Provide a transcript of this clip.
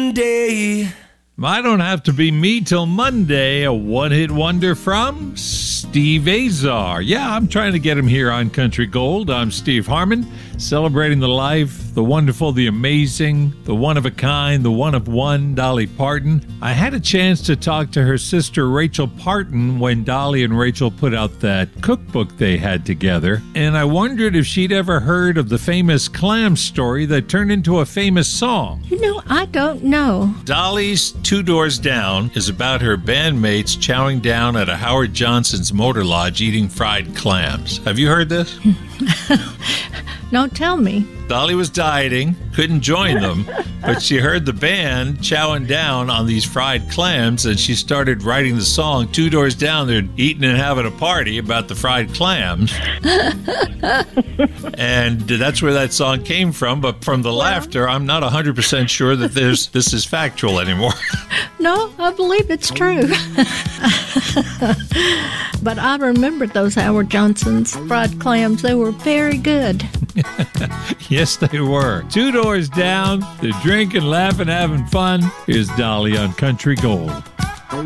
Monday. I don't have to be me till Monday. A one-hit wonder from Steve Azar. Yeah, I'm trying to get him here on Country Gold. I'm Steve Harmon, celebrating the life, the wonderful, the amazing, the one-of-a-kind, the one-of-one Dolly Parton. I had a chance to talk to her sister Rachel Parton when Dolly and Rachel put out that cookbook they had together, and I wondered if she'd ever heard of the famous clam story that turned into a famous song. You know, I don't know. Dolly's Two Doors Down is about her bandmates chowing down at a Howard Johnson's motor lodge eating fried clams. Have you heard this? No, tell me. Dolly was dieting, couldn't join them, but she heard the band chowing down on these fried clams, and she started writing the song Two Doors Down. They're eating and having a party about the fried clams. And that's where that song came from, but from the laughter, I'm not 100% sure that this is factual anymore. No, I believe it's true. But I remember those Howard Johnson's fried clams. They were very good. Yes, they were. Two doors down, they're drinking, laughing, having fun. Here's Dolly on Country Gold.